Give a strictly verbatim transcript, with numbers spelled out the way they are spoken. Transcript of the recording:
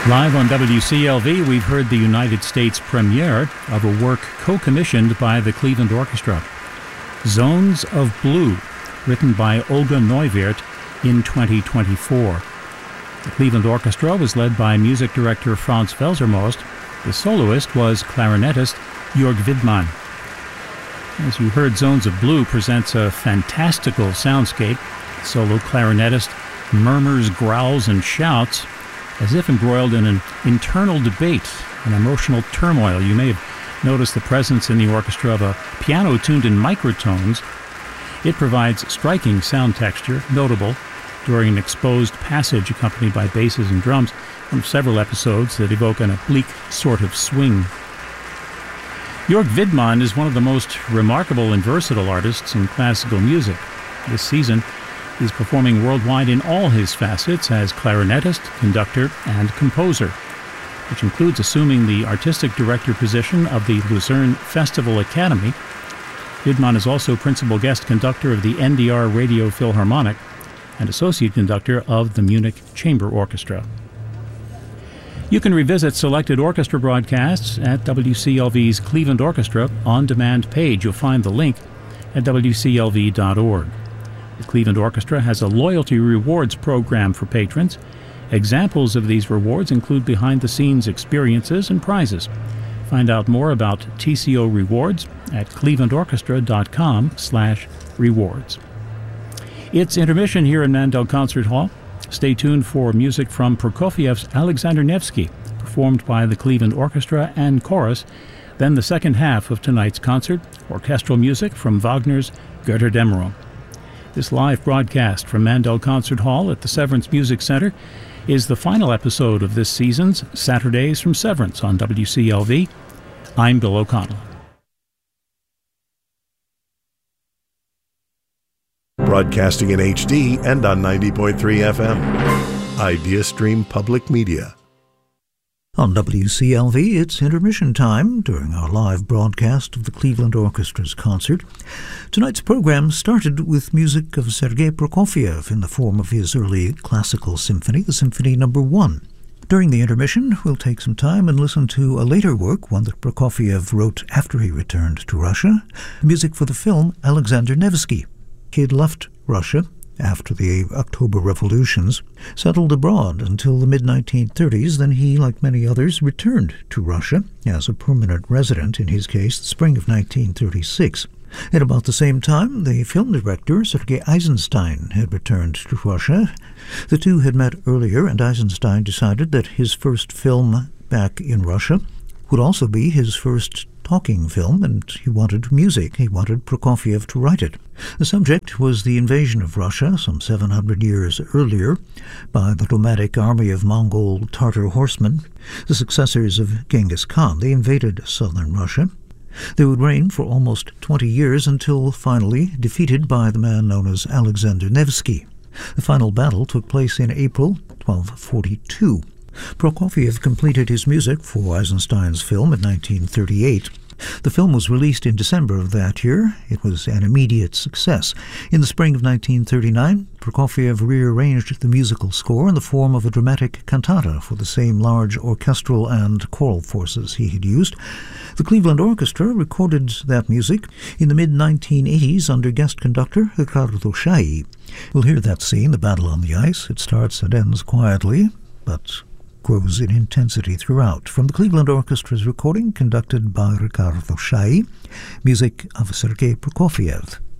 Live on W C L V, we've heard the United States premiere of a work co-commissioned by the Cleveland Orchestra, Zones of Blue, written by Olga Neuwirth in twenty twenty-four. The Cleveland Orchestra was led by music director Franz Felsermost. The soloist was clarinetist Jörg Widmann. As you heard, Zones of Blue presents a fantastical soundscape. The solo clarinetist murmurs, growls, and shouts as if embroiled in an internal debate, an emotional turmoil. You may have noticed the presence in the orchestra of a piano tuned in microtones. It provides striking sound texture, notable during an exposed passage accompanied by basses and drums, from several episodes that evoke an oblique sort of swing. Jörg Widmann is one of the most remarkable and versatile artists in classical music. This season, he's performing worldwide in all his facets as clarinetist, conductor, and composer, which includes assuming the artistic director position of the Lucerne Festival Academy. Widmann is also principal guest conductor of the N D R Radio Philharmonic and associate conductor of the Munich Chamber Orchestra. You can revisit selected orchestra broadcasts at W C L V's Cleveland Orchestra on-demand page. You'll find the link at W C L V dot org. The Cleveland Orchestra has a loyalty rewards program for patrons. Examples of these rewards include behind-the-scenes experiences and prizes. Find out more about T C O rewards at cleveland orchestra dot com slash rewards. It's intermission here in Mandel Concert Hall. Stay tuned for music from Prokofiev's Alexander Nevsky, performed by the Cleveland Orchestra and Chorus. Then the second half of tonight's concert, orchestral music from Wagner's Götterdämmerung. This live broadcast from Mandel Concert Hall at the Severance Music Center is the final episode of this season's Saturdays from Severance on W C L V. I'm Bill O'Connell. Broadcasting in H D and on ninety point three F M. IdeaStream Public Media. On W C L V, it's intermission time during our live broadcast of the Cleveland Orchestra's concert. Tonight's program started with music of Sergei Prokofiev in the form of his early classical symphony, the Symphony Number One. During the intermission, we'll take some time and listen to a later work, one that Prokofiev wrote after he returned to Russia, music for the film Alexander Nevsky. He had left Russia after the October revolutions, settled abroad until the mid nineteen thirties. Then he, like many others, returned to Russia as a permanent resident, in his case, the spring of nineteen thirty-six. At about the same time, the film director, Sergei Eisenstein, had returned to Russia. The two had met earlier, and Eisenstein decided that his first film back in Russia would also be his first talking film, and he wanted music. He wanted Prokofiev to write it. The subject was the invasion of Russia some seven hundred years earlier by the nomadic army of Mongol Tartar horsemen, the successors of Genghis Khan. They invaded southern Russia. They would reign for almost twenty years until finally defeated by the man known as Alexander Nevsky. The final battle took place in April twelve forty-two. Prokofiev completed his music for Eisenstein's film in nineteen thirty-eight. The film was released in December of that year. It was an immediate success. In the spring of nineteen thirty-nine, Prokofiev rearranged the musical score in the form of a dramatic cantata for the same large orchestral and choral forces he had used. The Cleveland Orchestra recorded that music in the mid nineteen eighties under guest conductor Riccardo Chailly. We'll hear that scene, the battle on the ice. It starts and ends quietly, but grows in intensity throughout. From the Cleveland Orchestra's recording, conducted by Riccardo Chailly, music of Sergei Prokofiev.